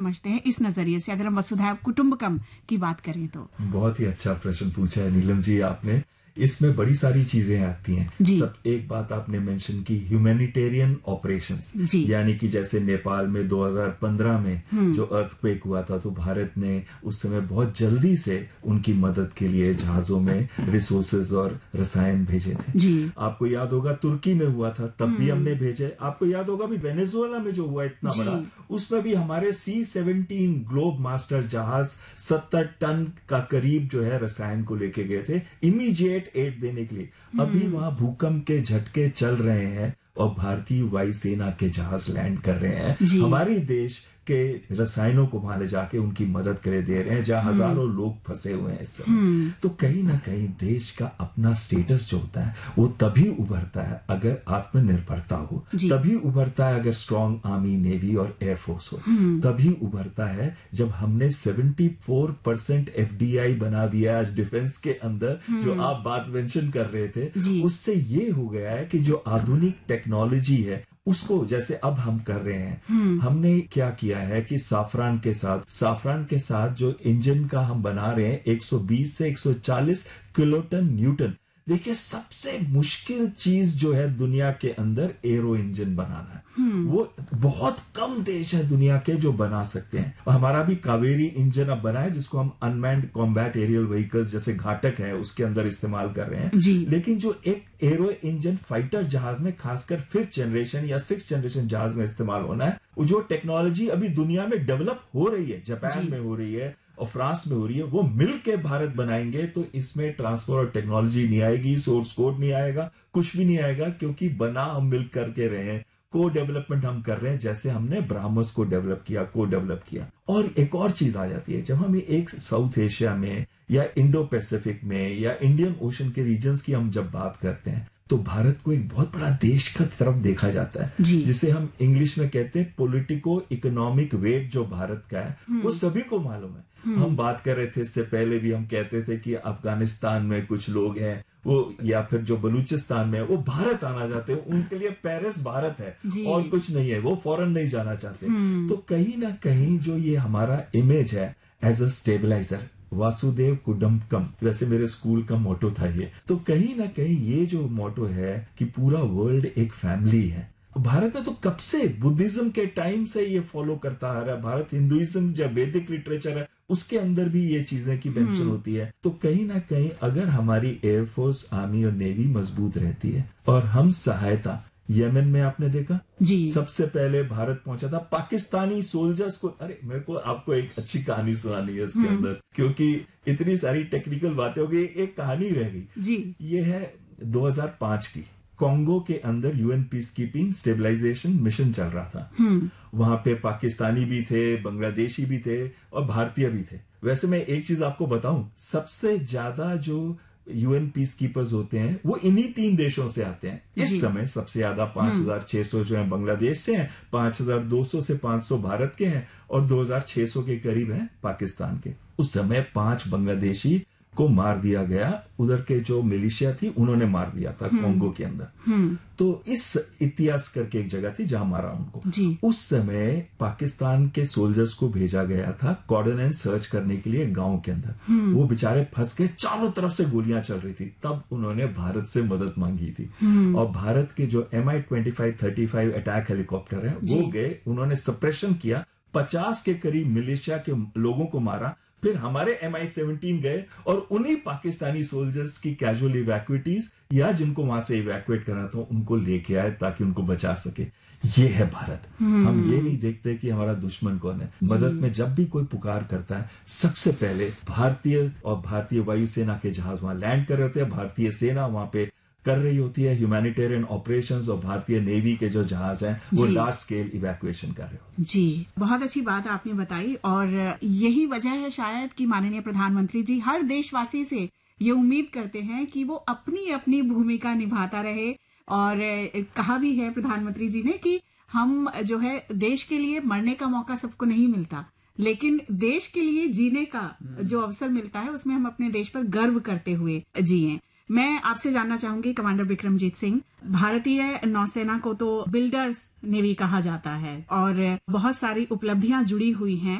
समझते हैं इस नजरिए से, अगर हम वसुधैव कुटुंबकम की बात करें तो? बहुत ही अच्छा प्रश्न पूछा है नीलम जी आपने। इसमें बड़ी सारी चीजें आती हैं। सब एक बात आपने मेंशन की, ह्यूमैनिटेरियन ऑपरेशंस, यानी कि जैसे नेपाल में 2015 में जो अर्थक्वेक हुआ था, तो भारत ने उस समय बहुत जल्दी से उनकी मदद के लिए जहाजों में रिसोर्सेज और रसायन भेजे थे। आपको याद होगा तुर्की में हुआ था, तब भी हमने भेजे। आपको याद होगा भी वेनेजुएला में जो हुआ इतना बड़ा, उसमें भी हमारे C-17 ग्लोब मास्टर जहाज 70 टन का करीब जो है रसायन को लेके गए थे, इमीडिएट एड देने के लिए। अभी वहां भूकंप के झटके चल रहे हैं और भारतीय वायुसेना के जहाज लैंड कर रहे हैं, हमारे देश के रसायनों को वहां ले जाके उनकी मदद करे दे रहे हैं, जहां हजारों लोग फंसे हुए हैं इस समय। तो कहीं ना कहीं देश का अपना स्टेटस जो होता है वो तभी उभरता है अगर आत्मनिर्भरता हो, तभी उभरता है अगर स्ट्रांग आर्मी, नेवी और एयरफोर्स हो, तभी उभरता है जब हमने 74% FDI बना दिया आज डिफेंस के अंदर, जो आप बात मेंशन कर रहे थे। उससे ये हो गया है कि जो आधुनिक टेक्नोलॉजी है उसको जैसे अब हम कर रहे हैं, हमने क्या किया है कि साफरान के साथ जो इंजन का हम बना रहे हैं 120 से 140 किलोटन न्यूटन। देखिए सबसे मुश्किल चीज जो है दुनिया के अंदर एरो इंजन बनाना है। वो बहुत कम देश है दुनिया के जो बना सकते हैं। और हमारा भी कावेरी इंजन अब बना है, जिसको हम अनमैन्ड कॉम्बैट एरियल व्हीकल्स जैसे घाटक है उसके अंदर इस्तेमाल कर रहे हैं। लेकिन जो एक एरो इंजन फाइटर जहाज में, खासकर 5th जनरेशन या 6th जनरेशन जहाज में इस्तेमाल होना है, वो जो टेक्नोलॉजी अभी दुनिया में डेवलप हो रही है, जापान में हो रही है और फ्रांस में हो रही है, वो मिल के भारत बनाएंगे तो इसमें ट्रांसफर और टेक्नोलॉजी नहीं आएगी, सोर्स कोड नहीं आएगा, कुछ भी नहीं आएगा, क्योंकि बना हम मिल करके रहे हैं, को डेवलपमेंट हम कर रहे हैं, जैसे हमने ब्राह्मस को डेवलप किया। और एक और चीज आ जाती है, जब हम एक साउथ एशिया में या इंडो पैसिफिक में या इंडियन ओशन के रीजन्स की हम जब बात करते हैं, तो भारत को एक बहुत बड़ा देश की तरफ देखा जाता है, जिसे हम इंग्लिश में कहते हैं पॉलिटिको इकोनॉमिक वेट जो भारत का है, वो सभी को मालूम है। हम बात कर रहे थे इससे पहले भी, हम कहते थे कि अफगानिस्तान में कुछ लोग हैं वो, या फिर जो बलूचिस्तान में है, वो भारत आना चाहते हैं, उनके लिए पेरिस भारत है और कुछ नहीं है, वो फॉरेन नहीं जाना चाहते। तो कहीं ना कहीं जो ये हमारा इमेज है एज अ स्टेबलाइजर, वासुदेव कुटुंबकम, वैसे मेरे स्कूल का मोटो था ये, तो कहीं ना कहीं ये जो मोटो है कि पूरा वर्ल्ड एक फैमिली है। भारत ने तो कब से बुद्धिज्म के टाइम से ये फॉलो करता आ रहा है। भारत हिंदुइज्म जब वैदिक लिटरेचर है उसके अंदर भी ये चीजें की मेंशन होती है। तो कहीं ना कहीं अगर हमारी एयरफोर्स, आर्मी और नेवी मजबूत रहती है और हम सहायता, यमन में आपने देखा सबसे पहले भारत पहुंचा था पाकिस्तानी सोल्जर्स को। अरे मेरे को आपको एक अच्छी कहानी सुनानी है इसके अंदर, क्योंकि इतनी सारी टेक्निकल बातें हो गई, एक कहानी रह गई। ये है 2005 की, कांगो के अंदर UN peace keeping stabilization mission चल रहा था। वहां पे पाकिस्तानी भी थे, बांग्लादेशी भी थे और भारतीय भी थे। वैसे मैं एक चीज आपको बताऊं, सबसे ज्यादा जो UN पीस कीपर्स होते हैं वो इन्हीं 3 देशों से आते हैं। इस समय सबसे ज्यादा 5,600 जो है बांग्लादेश से हैं, 5,200 से 500 भारत के हैं और 2,600 के करीब हैं पाकिस्तान के। उस समय 5 बांग्लादेशी को मार दिया गया, उधर के जो मिलिशिया थी उन्होंने मार दिया था कांगो के अंदर। तो इस इतिहास करके एक जगह थी जहां मारा उनको। उस समय पाकिस्तान के सोल्जर्स को भेजा गया था कॉर्डन एंड सर्च करने के लिए गांव के अंदर। वो बेचारे फंस गए, चारों तरफ से गोलियां चल रही थी, तब उन्होंने भारत से मदद मांगी थी। और भारत के जो Mi-25-35 अटैक हेलीकॉप्टर है वो गए, उन्होंने सप्रेशन किया, 50 के करीब मिलिशिया के लोगों को मारा। फिर हमारे Mi-17 गए और उन्हीं पाकिस्तानी सोल्जर्स की कैजुअल इवैक्यूटीज या जिनको वहां से इवैक्यूएट करना था उनको लेके आए ताकि उनको बचा सके। ये है भारत। हम ये नहीं देखते कि हमारा दुश्मन कौन है। मदद में जब भी कोई पुकार करता है, सबसे पहले भारतीय वायुसेना के जहाज वहां लैंड कर रहे होते हैं, भारतीय सेना वहां पे कर रही होती है ह्यूमैनिटेरियन ऑपरेशंस, और भारतीय नेवी के जो जहाज हैं वो लार्ज स्केल इवैक्यूएशन कर रहे होते हैं। जी, बहुत अच्छी बात आपने बताई, और यही वजह है शायद कि माननीय प्रधानमंत्री जी हर देशवासी से ये उम्मीद करते हैं कि वो अपनी अपनी भूमिका निभाता रहे। और कहा भी है प्रधानमंत्री जी ने कि हम जो है देश के लिए मरने का मौका सबको नहीं मिलता, लेकिन देश के लिए जीने का जो अवसर मिलता है उसमें हम अपने देश पर गर्व करते हुए जिएं। मैं आपसे जानना चाहूंगी कमांडर बिक्रमजीत सिंह, भारतीय नौसेना को तो बिल्डर्स नेवी कहा जाता है और बहुत सारी उपलब्धियां जुड़ी हुई हैं